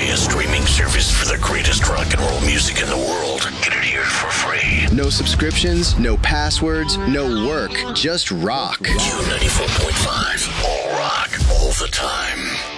only a streaming service for the greatest rock and roll music in the world. Get it here for free. No subscriptions, no passwords, no work, just rock. Q94.5. All rock, all the time.